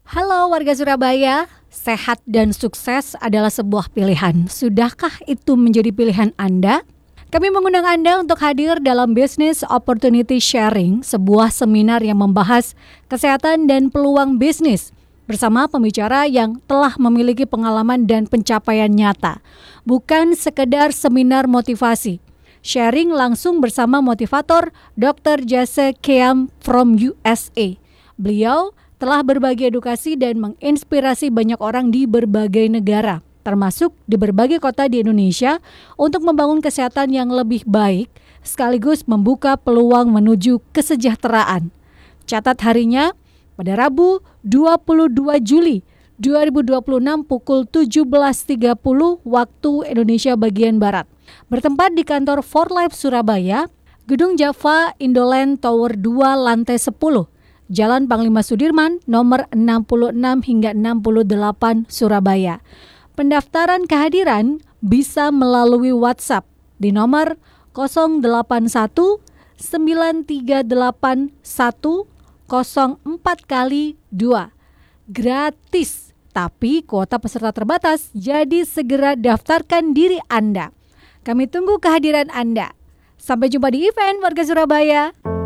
Halo warga Surabaya, sehat dan sukses adalah sebuah pilihan. Sudahkah itu menjadi pilihan Anda? Kami mengundang Anda untuk hadir dalam Business Opportunity Sharing, sebuah seminar yang membahas kesehatan dan peluang bisnis bersama pembicara yang telah memiliki pengalaman dan pencapaian nyata. Bukan sekedar seminar motivasi. Sharing langsung bersama motivator Dr. Jesse Keam from USA. Beliau telah berbagi edukasi dan menginspirasi banyak orang di berbagai negara, termasuk di berbagai kota di Indonesia untuk membangun kesehatan yang lebih baik, sekaligus membuka peluang menuju kesejahteraan. Catat harinya pada Rabu 22 Juli 2026 pukul 17.30 waktu Indonesia bagian Barat. Bertempat di kantor For Life Surabaya, Gedung Java Indoland Tower 2 lantai 10. Jalan Panglima Sudirman nomor 66 hingga 68 Surabaya. Pendaftaran kehadiran bisa melalui WhatsApp di nomor 081 9381 04 kali 2. Gratis, tapi kuota peserta terbatas, jadi segera daftarkan diri Anda. Kami tunggu kehadiran Anda. Sampai jumpa di event warga Surabaya.